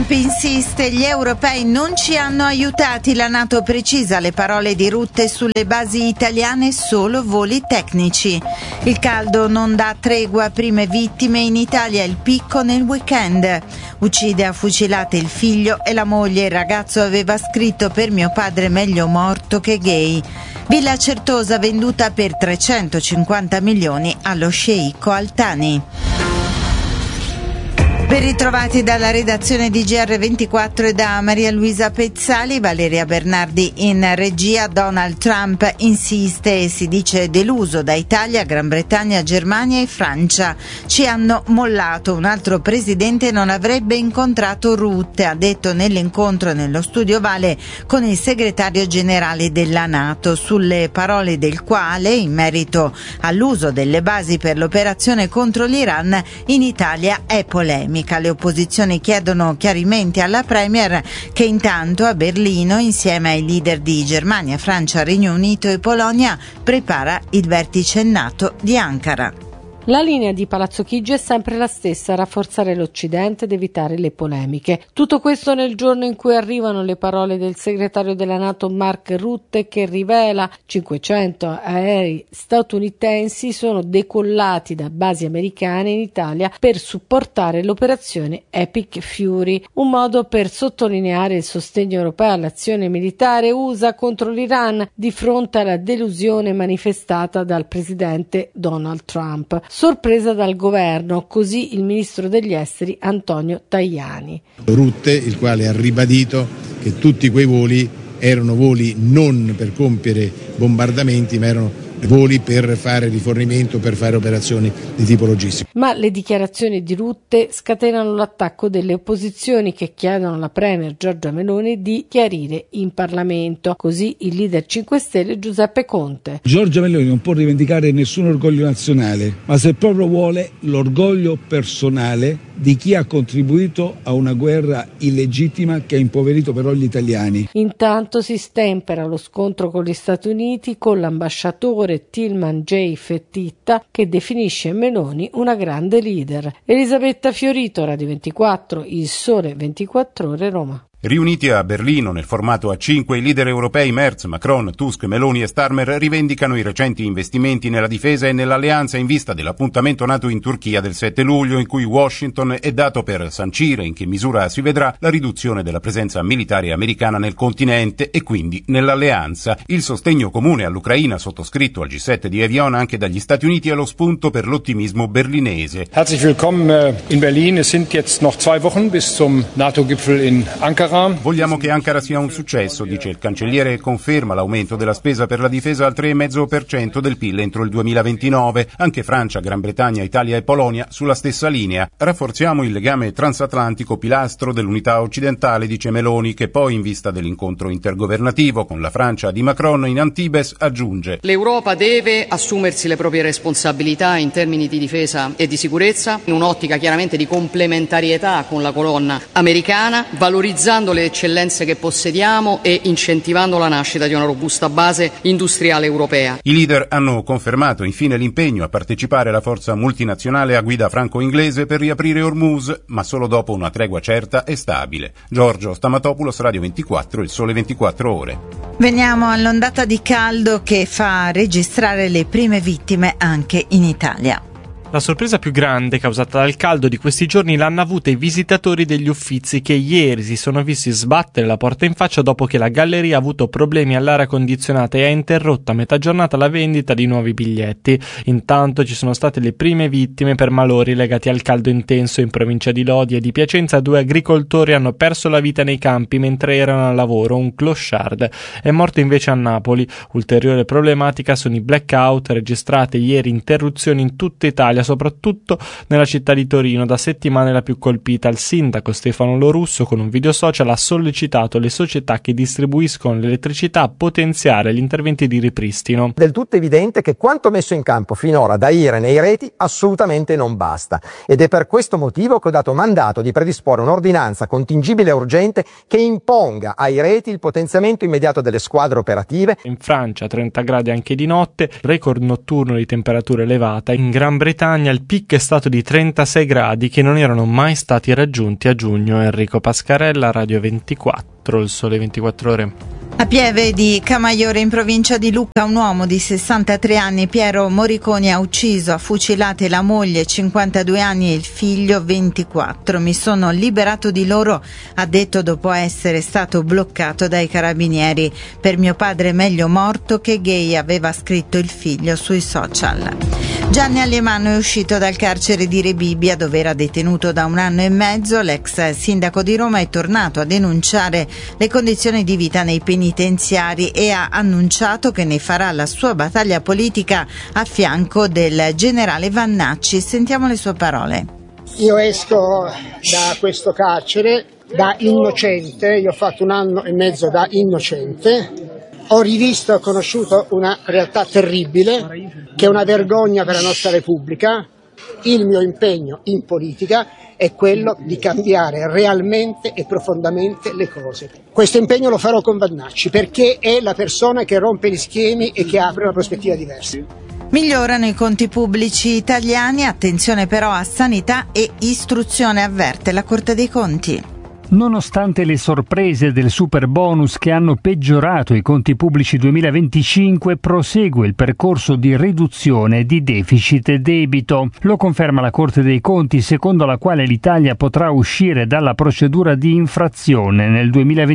Trump insiste, gli europei non ci hanno aiutati, la NATO precisa le parole di Rutte sulle basi italiane, solo voli tecnici. Il caldo non dà tregua, prime vittime in Italia, il picco nel weekend. Uccide a fucilate il figlio e la moglie, il ragazzo aveva scritto per mio padre meglio morto che gay. Villa Certosa venduta per 350 milioni allo sceicco Al Thani. Ben ritrovati dalla redazione di GR24 e da Maria Luisa Pezzali. Valeria Bernardi in regia. Donald Trump insiste e si dice deluso da Italia, Gran Bretagna, Germania e Francia. Ci hanno mollato. Un altro presidente non avrebbe incontrato Rutte, ha detto nell'incontro nello studio Vale con il segretario generale della NATO, sulle parole del quale, in merito all'uso delle basi per l'operazione contro l'Iran, in Italia è polemica. Le opposizioni chiedono chiarimenti alla Premier, che intanto a Berlino, insieme ai leader di Germania, Francia, Regno Unito e Polonia, prepara il vertice NATO di Ankara. La linea di Palazzo Chigi è sempre la stessa: rafforzare l'Occidente ed evitare le polemiche. Tutto questo nel giorno in cui arrivano le parole del segretario della NATO Mark Rutte, che rivela 500 aerei statunitensi sono decollati da basi americane in Italia per supportare l'operazione Epic Fury, un modo per sottolineare il sostegno europeo all'azione militare USA contro l'Iran di fronte alla delusione manifestata dal presidente Donald Trump. Sorpresa dal governo, così il ministro degli esteri Antonio Tajani. Rutte, il quale ha ribadito che tutti quei voli erano voli non per compiere bombardamenti, ma erano voli per fare rifornimento, per fare operazioni di tipo logistico. Ma le dichiarazioni di Rutte scatenano l'attacco delle opposizioni, che chiedono alla premier Giorgia Meloni di chiarire in Parlamento. Così il leader 5 Stelle Giuseppe Conte. Giorgia Meloni non può rivendicare nessun orgoglio nazionale, ma se proprio vuole l'orgoglio personale di chi ha contribuito a una guerra illegittima che ha impoverito però gli italiani. Intanto si stempera lo scontro con gli Stati Uniti, con l'ambasciatore Tilman J. Fertitta, che definisce Meloni una grande leader. Elisabetta Fiorito, Radio 24, Il Sole 24 Ore, Roma. Riuniti a Berlino nel formato A5, i leader europei Merz, Macron, Tusk, Meloni e Starmer rivendicano i recenti investimenti nella difesa e nell'alleanza in vista dell'appuntamento NATO in Turchia del 7 luglio, in cui Washington è dato per sancire in che misura si vedrà la riduzione della presenza militare americana nel continente e quindi nell'alleanza. Il sostegno comune all'Ucraina, sottoscritto al G7 di Evian anche dagli Stati Uniti, è lo spunto per l'ottimismo berlinese. Herzlich willkommen in Berlin. Es sind jetzt noch 2 Wochen bis zum NATO-Gipfel in Ankara. Vogliamo che Ankara sia un successo, dice il cancelliere, e conferma l'aumento della spesa per la difesa al 3,5% del PIL entro il 2029. Anche Francia, Gran Bretagna, Italia e Polonia sulla stessa linea. Rafforziamo il legame transatlantico, pilastro dell'unità occidentale, dice Meloni, che poi, in vista dell'incontro intergovernativo con la Francia di Macron in Antibes, aggiunge: l'Europa deve assumersi le proprie responsabilità in termini di difesa e di sicurezza, in un'ottica chiaramente di complementarietà con la colonna americana, valorizzando le eccellenze che possediamo e incentivando la nascita di una robusta base industriale europea. I leader hanno confermato infine l'impegno a partecipare alla forza multinazionale a guida franco-inglese per riaprire Hormuz, ma solo dopo una tregua certa e stabile. Giorgio Stamatopoulos, Radio 24, Il Sole 24 Ore. Veniamo all'ondata di caldo che fa registrare le prime vittime anche in Italia. La sorpresa più grande causata dal caldo di questi giorni l'hanno avuta i visitatori degli Uffizi, che ieri si sono visti sbattere la porta in faccia dopo che la galleria ha avuto problemi all'aria condizionata e ha interrotto a metà giornata la vendita di nuovi biglietti. Intanto ci sono state le prime vittime per malori legati al caldo intenso. In provincia di Lodi e di Piacenza 2 agricoltori hanno perso la vita nei campi mentre erano al lavoro. Un clochard è morto invece a Napoli. Ulteriore problematica sono i blackout, registrate ieri interruzioni in tutta Italia, soprattutto nella città di Torino, da settimane la più colpita. Il sindaco Stefano Lorusso, con un video social, ha sollecitato le società che distribuiscono l'elettricità a potenziare gli interventi di ripristino. Del tutto evidente che quanto messo in campo finora da Iren e i reti assolutamente non basta, ed è per questo motivo che ho dato mandato di predisporre un'ordinanza contingibile e urgente che imponga ai reti il potenziamento immediato delle squadre operative. In Francia 30 gradi anche di notte, record notturno di temperatura elevata. In Gran Bretagna Spagna il picco è stato di 36 gradi che non erano mai stati raggiunti a giugno. Enrico Pascarella, Radio 24, il Sole 24 Ore. A Pieve di Camaiore, in provincia di Lucca, un uomo di 63 anni, Piero Moriconi, ha ucciso a fucilate la moglie, 52 anni, e il figlio, 24. Mi sono liberato di loro, ha detto, dopo essere stato bloccato dai carabinieri. Per mio padre è meglio morto che gay, aveva scritto il figlio sui social. Gianni Alemanno è uscito dal carcere di Rebibbia, dove era detenuto da 1 anno e mezzo. L'ex sindaco di Roma è tornato a denunciare le condizioni di vita nei penitenziari e ha annunciato che ne farà la sua battaglia politica a fianco del generale Vannacci. Sentiamo le sue parole. Io esco da questo carcere da innocente, io ho fatto 1 anno e mezzo da innocente. Ho rivisto e conosciuto una realtà terribile, che è una vergogna per la nostra Repubblica. Il mio impegno in politica è quello di cambiare realmente e profondamente le cose. Questo impegno lo farò con Vannacci, perché è la persona che rompe gli schemi e che apre una prospettiva diversa. Migliorano i conti pubblici italiani, attenzione però a sanità e istruzione, avverte la Corte dei Conti. Nonostante le sorprese del super bonus che hanno peggiorato i conti pubblici 2025, prosegue il percorso di riduzione di deficit e debito. Lo conferma la Corte dei Conti, secondo la quale l'Italia potrà uscire dalla procedura di infrazione nel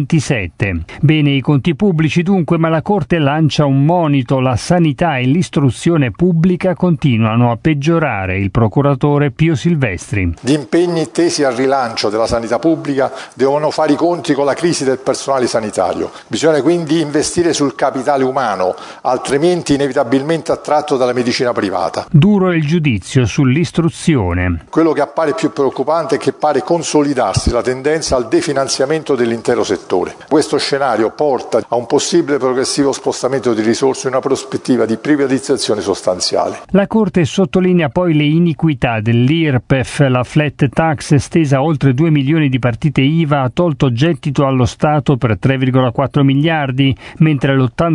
2027. Bene i conti pubblici dunque, ma la Corte lancia un monito: la sanità e l'istruzione pubblica continuano a peggiorare. Il procuratore Pio Silvestri. Gli impegni tesi al rilancio della sanità pubblica devono fare i conti con la crisi del personale sanitario. Bisogna quindi investire sul capitale umano, altrimenti inevitabilmente attratto dalla medicina privata. Duro il giudizio sull'istruzione. Quello che appare più preoccupante è che pare consolidarsi la tendenza al definanziamento dell'intero settore. Questo scenario porta a un possibile progressivo spostamento di risorse in una prospettiva di privatizzazione sostanziale. La Corte sottolinea poi le iniquità dell'IRPEF. La flat tax, estesa a oltre 2 milioni di partite IVA, ha tolto gettito allo Stato per 3,4 miliardi, mentre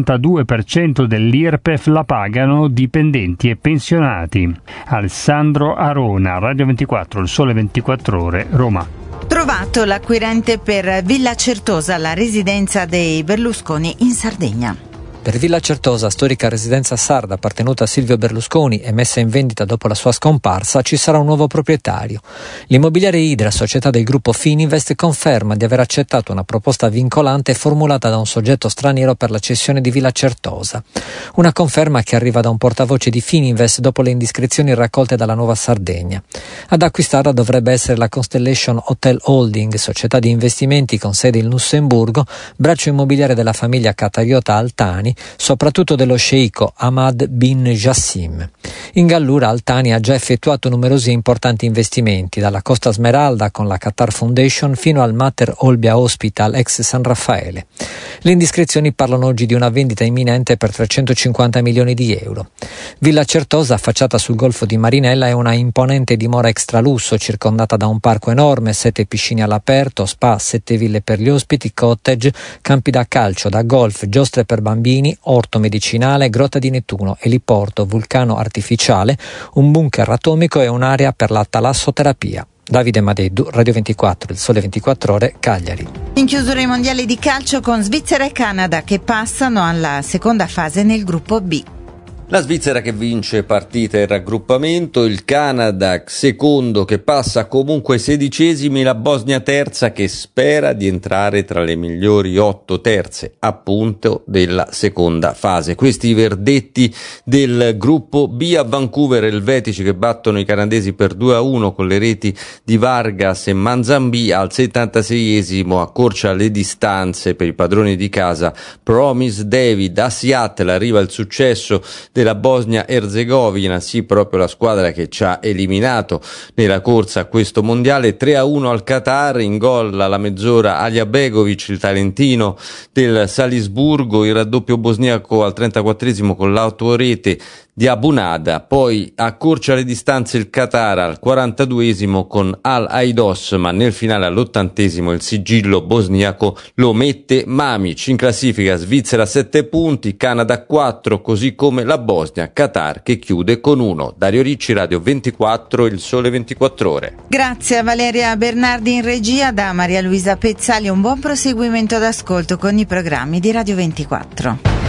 l'82% dell'IRPEF la pagano dipendenti e pensionati. Alessandro Arona, Radio 24, il Sole 24 Ore, Roma. Trovato l'acquirente per Villa Certosa, la residenza dei Berlusconi in Sardegna. Per Villa Certosa, storica residenza sarda appartenuta a Silvio Berlusconi e messa in vendita dopo la sua scomparsa, ci sarà un nuovo proprietario. L'immobiliare Idra, società del gruppo Fininvest, conferma di aver accettato una proposta vincolante formulata da un soggetto straniero per la cessione di Villa Certosa. Una conferma che arriva da un portavoce di Fininvest dopo le indiscrezioni raccolte dalla Nuova Sardegna. Ad acquistarla dovrebbe essere la Constellation Hotel Holding, società di investimenti con sede in Lussemburgo, braccio immobiliare della famiglia qatariota Altani, soprattutto dello sceicco Ahmad bin Jassim. In Gallura Altani ha già effettuato numerosi e importanti investimenti, dalla Costa Smeralda con la Qatar Foundation fino al Mater Olbia Hospital ex San Raffaele. Le indiscrezioni parlano oggi di una vendita imminente per 350 milioni di euro. Villa Certosa, affacciata sul golfo di Marinella, è una imponente dimora extralusso circondata da un parco enorme, 7 piscine all'aperto, spa, 7 ville per gli ospiti, cottage, campi da calcio, da golf, giostre per bambini, orto medicinale, grotta di Nettuno, eliporto, vulcano artificiale, un bunker atomico e un'area per la talassoterapia. Davide Madeddu, Radio 24, il Sole 24 Ore, Cagliari. In chiusura i mondiali di calcio con Svizzera e Canada che passano alla seconda fase nel gruppo B. La Svizzera che vince partita e raggruppamento, il Canada secondo che passa comunque 16esimi, la Bosnia terza che spera di entrare tra le migliori 8 terze appunto della seconda fase. Questi i verdetti del gruppo B. A Vancouver Elvetici che battono i canadesi per 2-1 con le reti di Vargas e Manzambi. Al 76esimo accorcia le distanze per i padroni di casa Promise David. A Seattle arriva il successo della Bosnia-Erzegovina, sì, proprio la squadra che ci ha eliminato nella corsa a questo mondiale. 3-1 al Qatar, in gol alla mezz'ora Alija Begovic, il talentino del Salisburgo, il raddoppio bosniaco al 34esimo con l'autorete di Abu Nada, poi accorcia le distanze il Qatar al 42esimo con Al Aidos, ma nel finale all'80esimo il sigillo bosniaco lo mette Mamic. In classifica Svizzera 7 punti, Canada 4, così come la Bosnia, Qatar che chiude con 1. Dario Ricci, Radio 24, Il Sole 24 Ore. Grazie a Valeria Bernardi in regia, da Maria Luisa Pezzali un buon proseguimento d'ascolto con i programmi di Radio 24.